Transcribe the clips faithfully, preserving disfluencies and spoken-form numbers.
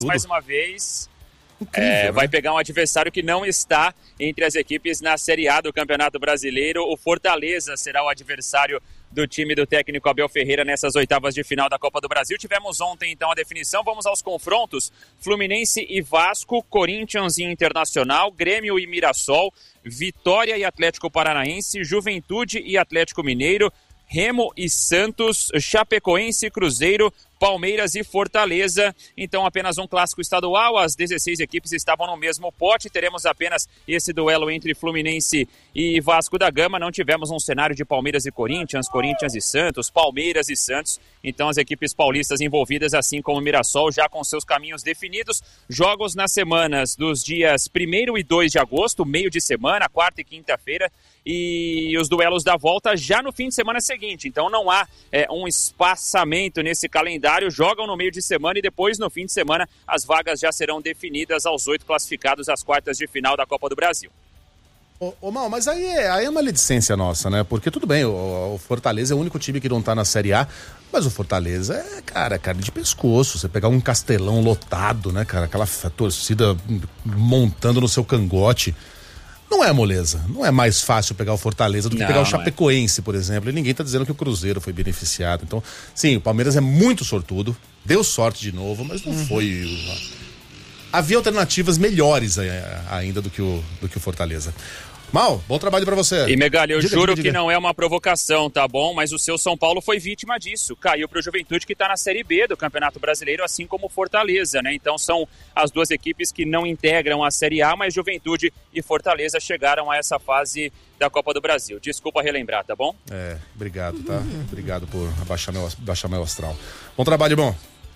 mais uma vez, Incrível, é, né? vai pegar um adversário que não está entre as equipes na Série A do Campeonato Brasileiro. O Fortaleza será o adversário do time do técnico Abel Ferreira nessas oitavas de final da Copa do Brasil. Tivemos ontem, então, a definição. Vamos aos confrontos. Fluminense e Vasco, Corinthians e Internacional, Grêmio e Mirassol, Vitória e Atlético Paranaense, Juventude e Atlético Mineiro, Remo e Santos, Chapecoense e Cruzeiro, Palmeiras e Fortaleza. Então apenas um clássico estadual, as dezesseis equipes estavam no mesmo pote. Teremos apenas esse duelo entre Fluminense e Vasco da Gama. Não tivemos um cenário de Palmeiras e Corinthians, Corinthians e Santos, Palmeiras e Santos. Então as equipes paulistas envolvidas, assim como o Mirassol, já com seus caminhos definidos. Jogos nas semanas dos dias primeiro e dois de agosto, meio de semana, quarta e quinta-feira, e os duelos da volta já no fim de semana seguinte. Então não há é, um espaçamento nesse calendário. Jogam no meio de semana e depois no fim de semana as vagas já serão definidas aos oito classificados às quartas de final da Copa do Brasil. Ô, ô Mal, mas aí é, aí é uma maledicência nossa, né? Porque tudo bem, o, o Fortaleza é o único time que não tá na Série A, mas o Fortaleza é, cara, carne de pescoço. Você pegar um Castelão lotado, né, cara? Aquela torcida montando no seu cangote. Não é moleza, não é mais fácil pegar o Fortaleza do que não, pegar o Chapecoense, é. por exemplo, e ninguém tá dizendo que o Cruzeiro foi beneficiado. Então, sim, o Palmeiras é muito sortudo, deu sorte de novo, mas não uhum. foi... Havia alternativas melhores ainda do que o, do que o Fortaleza. Mal, bom trabalho pra você. E Megali, eu diga, juro diga, diga. que não é uma provocação, tá bom? Mas o seu São Paulo foi vítima disso. Caiu pro Juventude, que tá na Série B do Campeonato Brasileiro, assim como o Fortaleza, né? Então são as duas equipes que não integram a Série A, mas Juventude e Fortaleza chegaram a essa fase da Copa do Brasil. Desculpa relembrar, tá bom? É, obrigado, tá? Uhum. Obrigado por abaixar meu, abaixar meu astral. Bom trabalho, bom.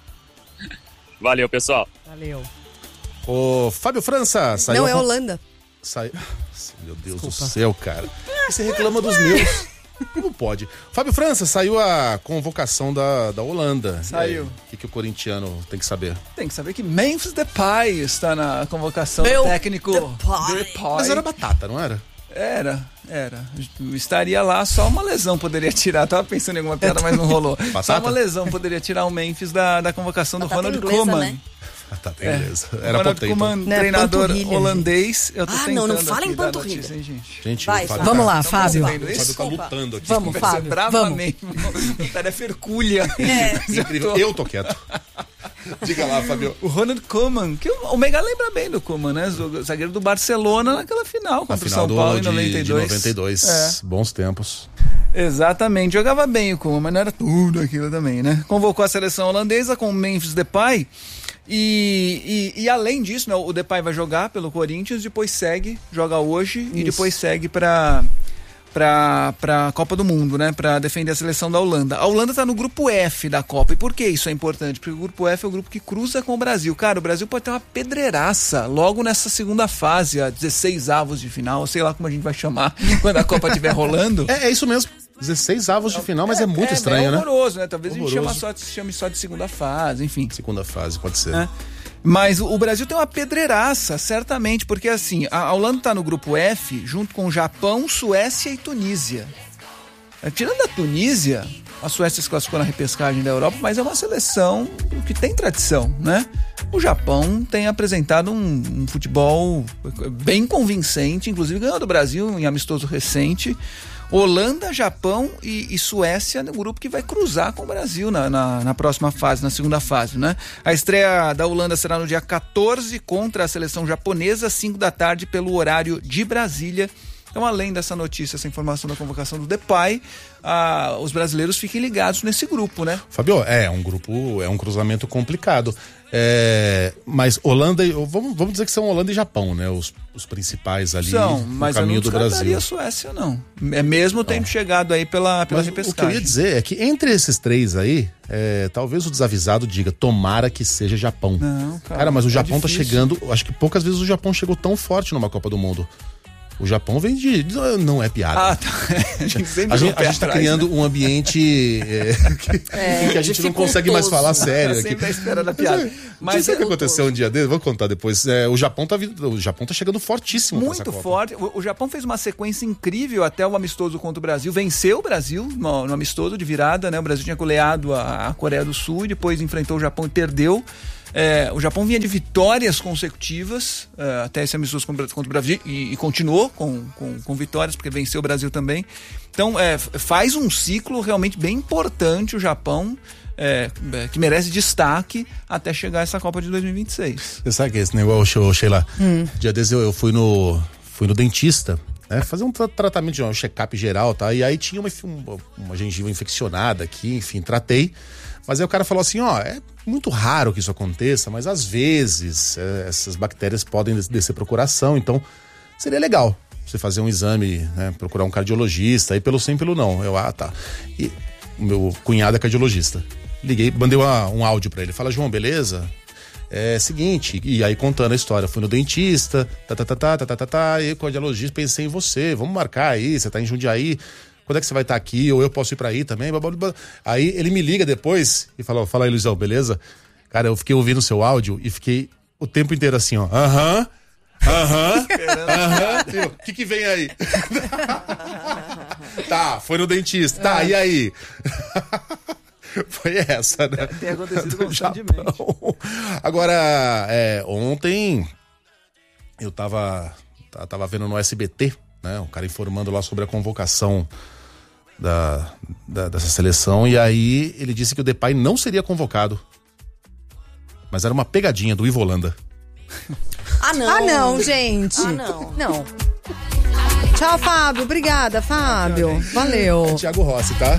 Valeu, pessoal. Valeu. Ô, Fábio França, saiu... Não, é Holanda. Sai... Meu Deus Desculpa. do céu, cara. Você reclama dos meus. Como pode? Fábio França, saiu a convocação da, da Holanda. Saiu. O que, que o corintiano tem que saber? Tem que saber que Memphis Depay está na convocação Meu do técnico Depay. Depay. Mas era batata, não era? Era, era. Estaria lá, só uma lesão poderia tirar. Tava pensando em alguma piada, mas não rolou. Batata? Só uma lesão poderia tirar o Memphis da, da convocação do batata Ronald inglesa, Koeman. Né? Tá, beleza. É. Era Ronald Koeman, não, treinador é holandês. Eu tô ah, tentando não, não fala aqui em panturrilha. Notícia, hein, gente. Gente, Vai, o Fábio vamos tá, lá, Fábio. O Fábio tá lutando aqui. Vamos, Fábio. Bravamente. Tarefa hercúlea. É. Incrível. Eu tô quieto. Diga lá, Fábio. O Ronald Koeman, que o Mega lembra bem do Koeman, né? O zagueiro do Barcelona naquela final contra o São Paulo do, em noventa e dois. De noventa e dois. É. Bons tempos. Exatamente. Jogava bem o Koeman, mas não era tudo aquilo também, né? Convocou a seleção holandesa com o Memphis Depay. E, e, e além disso, né, o Depay vai jogar pelo Corinthians, depois segue, joga hoje Isso. e depois segue para para para a Copa do Mundo, né, para defender a seleção da Holanda. A Holanda está no grupo F da Copa. E por que isso é importante? Porque o grupo F é o grupo que cruza com o Brasil. Cara, o Brasil pode ter uma pedreiraça logo nessa segunda fase, a dezesseis avos de final, sei lá como a gente vai chamar quando a Copa estiver rolando. É, é isso mesmo. dezesseis avos de final, mas é, é muito é, estranho, é horroroso, né? né? Talvez horroroso. a gente chame só, chame só de segunda fase, enfim. Segunda fase, pode ser. É. Mas o, o Brasil tem uma pedreiraça, certamente, porque assim, a, a Holanda tá no grupo F, junto com o Japão, Suécia e Tunísia. É, tirando a Tunísia, a Suécia se classificou na repescagem da Europa, mas é uma seleção que tem tradição, né? O Japão tem apresentado um, um futebol bem convincente, inclusive ganhou do Brasil em amistoso recente. Holanda, Japão e, e Suécia no grupo que vai cruzar com o Brasil na, na, na próxima fase, na segunda fase, né? A estreia da Holanda será no dia quatorze contra a seleção japonesa, cinco da tarde, pelo horário de Brasília. Então, além dessa notícia, essa informação da convocação do Depay, ah, os brasileiros fiquem ligados nesse grupo, né? Fabio, é um grupo, é um cruzamento complicado. É, mas Holanda, vamos, vamos dizer que são Holanda e Japão, né? Os, os principais ali são, no mas caminho eu não do Brasil. a Suécia, não. É mesmo tendo não. chegado aí pela, pela mas repescagem. O que eu ia dizer é que entre esses três aí, é, talvez o desavisado diga, tomara que seja Japão. Não, cara, cara mas o é Japão difícil. tá chegando, acho que poucas vezes o Japão chegou tão forte numa Copa do Mundo. O Japão vem de... Não é piada. Ah, tá. A gente, a gente, a gente tá criando, né, um ambiente é, que, é, que a gente não consegue mais falar sério. Sempre aqui. à espera da piada. Mas sabe o que aconteceu um dia dele? Vou contar depois. É, o, Japão tá, o Japão tá chegando fortíssimo. Muito forte. O, o Japão fez uma sequência incrível até o amistoso contra o Brasil. Venceu o Brasil no, no amistoso de virada, né? O Brasil tinha goleado a, a Coreia do Sul e depois enfrentou o Japão e perdeu. É, o Japão vinha de vitórias consecutivas, é, até esse amistoso contra o Brasil, e, e continuou com, com, com vitórias, porque venceu o Brasil também. Então, é, faz um ciclo realmente bem importante o Japão, é, que merece destaque até chegar a essa Copa de dois mil e vinte e seis. Você sabe que esse negócio, Sheila, hum. dia desses eu, eu fui no, fui no dentista, né, fazer um tra- tratamento, um check-up geral, tá? E aí tinha uma, uma, uma gengiva infeccionada aqui, enfim, tratei. Mas aí o cara falou assim, ó, é muito raro que isso aconteça, mas às vezes é, essas bactérias podem descer pro coração, então seria legal você fazer um exame, né, procurar um cardiologista, aí pelo sim, pelo não. Eu, ah, tá. E o meu cunhado é cardiologista. Liguei, mandei uma, um áudio pra ele. Fala, João, beleza? É seguinte, e aí contando a história, fui no dentista, tá, tá, tá, tá, tá, tá, tá, tá, e o cardiologista, pensei em você, vamos marcar aí, você tá em Jundiaí, quando é que você vai estar aqui, ou eu posso ir pra aí também, blá, blá, blá. Aí ele me liga depois e fala, fala aí, Luizão, beleza? Cara, eu fiquei ouvindo o seu áudio e fiquei o tempo inteiro assim, ó, aham, aham, aham, o que que vem aí? Tá, foi no dentista, tá, e aí? Foi essa, né? Tem acontecido constantemente. Agora, é, ontem eu tava, tava vendo no S B T, né? Um cara informando lá sobre a convocação da, da, dessa seleção, e aí ele disse que o Depay não seria convocado. Mas era uma pegadinha do Ivo Holanda. Ah, não. Ah, não, gente. Ah, não. Não. Tchau, Fábio. Obrigada, Fábio. Valeu. É Thiago Rossi, tá?